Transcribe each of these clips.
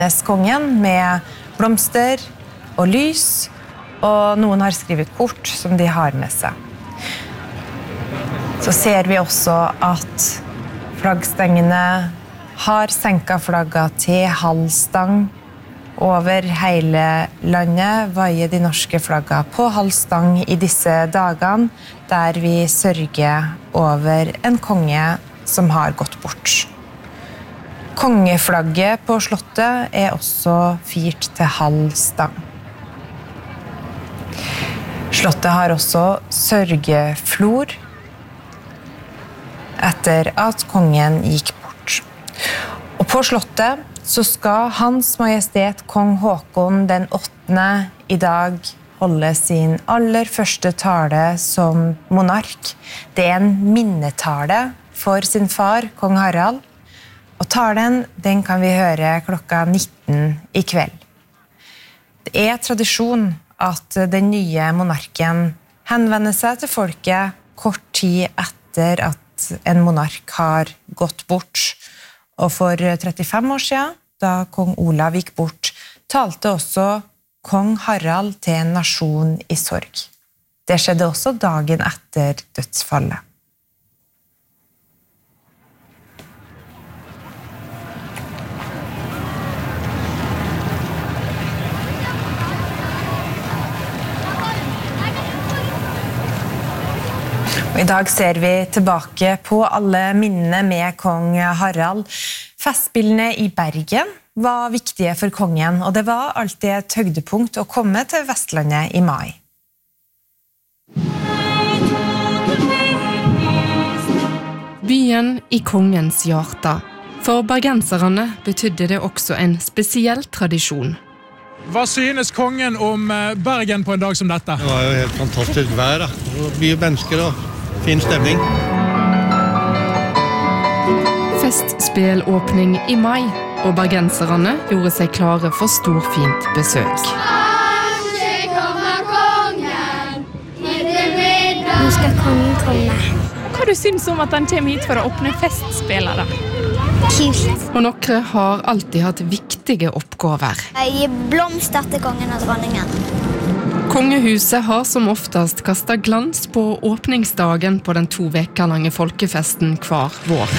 kongen med blomster og lys, og noen har skrevet kort som de har med seg. Så ser vi også at flaggstengene har senket flagget til halvstang. Over hele landet veier de norske flagget på halvstang i disse dagene, der vi sørger over en konge som har gått bort. Kongeflagget på slottet er også firt til halvstang. Slottet har også sørgeflor etter at kongen gikk bort. Og på slottet så skal Hans Majestet Kong Håkon den 8. i dag holde sin aller første tale som monark. Det er en minnetale for sin far, Kong Harald. Og talen, den kan vi høre klokka 19 i kveld. Det er tradisjon at den nye monarken henvender seg til folket kort tid etter at en monark har gått bort. Og for 35 år siden, da kong Olav gikk bort, talte også kong Harald til en nasjon i sorg. Det skjedde også dagen etter dødsfallet. I dag ser vi tilbake på alle minnene med kong Harald. Festspillene i Bergen var viktige for kongen, og det var alltid et høydepunkt å komme til Vestlandet i mai. Byen i kongens hjerte. For bergenserne betydde det også en spesiell tradisjon. Hva synes kongen om Bergen på en dag som dette? Det var jo helt fantastisk vær, da. Mye mennesker og fin stemning. Festspelåpning i mai, og bergenserne gjorde seg klare for storfint besøk. Kanskje kommer kongen, etter middag. Nå skal kongen komme. Hva du synes om at han kommer hit for å åpne festspillere? Kult. Og noen har alltid hatt viktige oppgaver. Jeg gir blomster til kongen og dronningen. Kongehuset har som oftest kastet glans på åpningsdagen på den 2 veker lange folkefesten hver vår.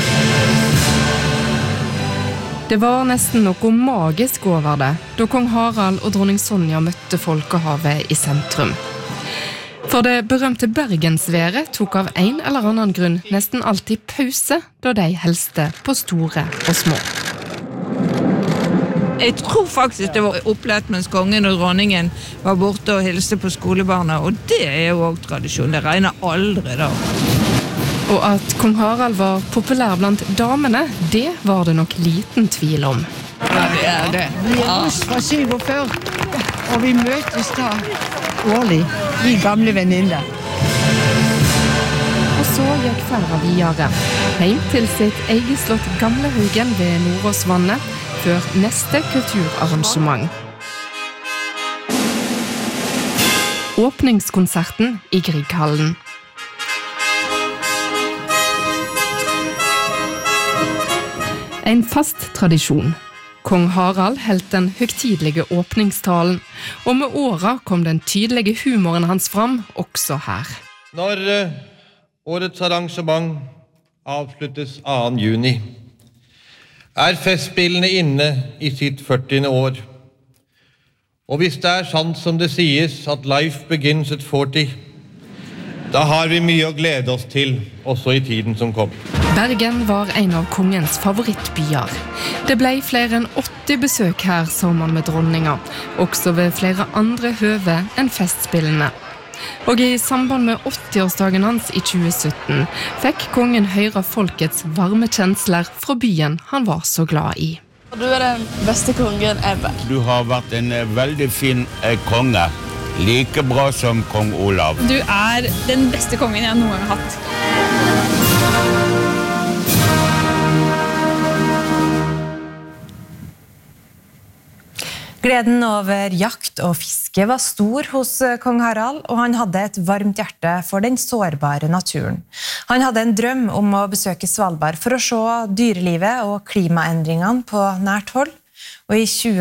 Det var nesten noe magisk over det, da kong Harald og dronning Sonja møtte folkehavet i sentrum. For det berømte Bergensværet tok av en eller annen grunn nesten alltid pause da de helste på store og små. Jeg tror faktisk det var opplevd mens kongen og dronningen var borte og hilste på skolebarna, og det er jo også tradisjon, det regner aldri da. Og at kong Harald var populær blant damene, det var det nok liten tvil om. Ja, det er det. Vi er russ fra 47, og vi møtes da årlig, vi gamle venninner. Og så gikk ferda videre, hjem til sitt eget slott Gamlehaugen ved Nordåsvannet, før neste kulturarrangement. Åpningskonserten i Grieghallen. En fast tradisjon. Kong Harald helt den høgtidlige åpningstalen, og med åra kom den tydelige humoren hans fram også her. Når årets arrangement avsluttes 2. juni, er festspillene inne i sitt 40. år. Og hvis det er sant som det sies at life begins at 40, da har vi mye å glede oss til, også i tiden som kom. Bergen var en av kongens favorittbyer. Det ble flere enn 80 besøk her sammen med dronninga, også ved flere andre høve enn festspillene. Og i samband med 80-årsdagen hans i 2017 fikk kongen høre folkets varme kjensler fra byen han var så glad i. Du er den beste kongen ever. Du har vært en veldig fin konge, like bra som kong Olav. Du er den beste kongen jeg noen gang har hatt. Gleden over jakt og fiske var stor hos kong Harald, og han hadde et varmt hjerte for den sårbare naturen. Han hadde en drøm om å besøke Svalbard for å se dyrelivet og klimaendringene på nært hold. Og i 20